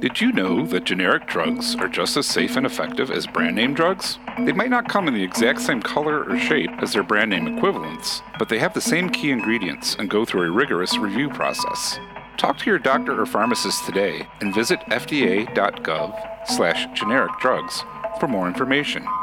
Did you know that generic drugs are just as safe and effective as brand name drugs? They might not come in the exact same color or shape as their brand name equivalents, but they have the same key ingredients and go through a rigorous review process. Talk to your doctor or pharmacist today and visit fda.gov/generic drugs for more information.